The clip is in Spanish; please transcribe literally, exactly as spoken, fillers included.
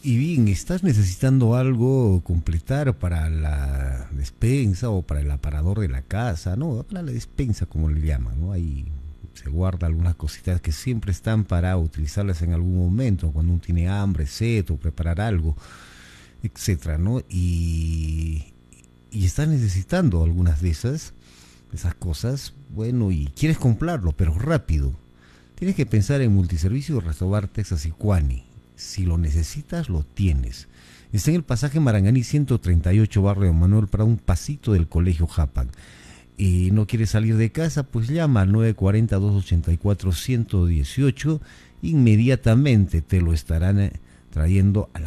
Y bien, estás necesitando algo completar para la despensa o para el aparador de la casa, ¿no? Para la despensa, como le llaman, ¿no? Ahí se guarda algunas cositas que siempre están para utilizarlas en algún momento, cuando uno tiene hambre, sed o preparar algo, etcétera, ¿no? Y, y estás necesitando algunas de esas, esas cosas, bueno, y quieres comprarlo, pero rápido. Tienes que pensar en Multiservicio Restobar Texas y Cuani. Si lo necesitas, lo tienes. Está en el pasaje Maranganí ciento treinta y ocho, barrio Manuel, para un pasito del Colegio Japan. Y no quieres salir de casa, pues llama al nueve cuatro cero, dos ocho cuatro, uno uno ocho. Inmediatamente te lo estarán trayendo a la